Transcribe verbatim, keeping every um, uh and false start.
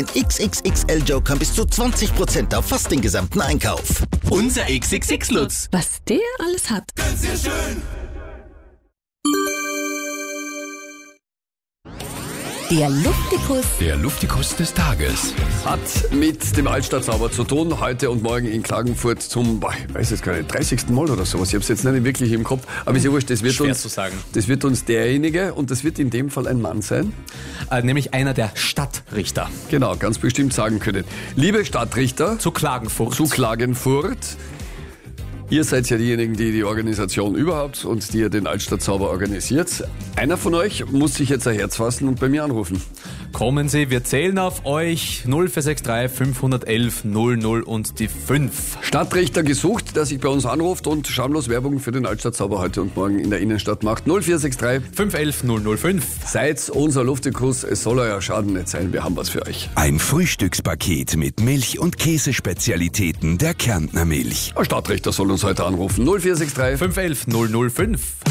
X X X L-Joker bis zu zwanzig Prozent auf fast den gesamten Einkauf. Unser X X X-Lutz. Was der alles hat. Ganz sehr schön. Der Luftikus. Der Luftikus des Tages. Hat mit dem Altstadtsauber zu tun, heute und morgen in Klagenfurt zum, boah, ich weiß jetzt gar nicht, dreißigsten Mal oder sowas. Ich habe es jetzt nicht wirklich im Kopf, aber ist ja wurscht, das wird Schwer uns, zu sagen. das wird uns derjenige, und das wird in dem Fall ein Mann sein, Äh, nämlich einer der Stadtrichter genau, ganz bestimmt sagen können. Liebe Stadtrichter zu Klagenfurt. zu Klagenfurt, ihr seid ja diejenigen, die die Organisation überhaupt und die ihr den Altstadtsauber organisiert. Einer von euch muss sich jetzt ein Herz fassen und bei mir anrufen. Kommen Sie, wir zählen auf euch. null vier sechs drei fünf eins eins null null und die fünf. Stadtrichter gesucht, der sich bei uns anruft und schamlos Werbung für den Altstadtsauber heute und morgen in der Innenstadt macht. null vier sechs drei fünf eins eins null null fünf. Seid unser Luftikus, es soll euer Schaden nicht sein, wir haben was für euch. Ein Frühstückspaket mit Milch- und Käsespezialitäten der Kärntner Milch. Ein Stadtrichter soll uns heute anrufen. null vier sechs drei fünf eins eins null null fünf.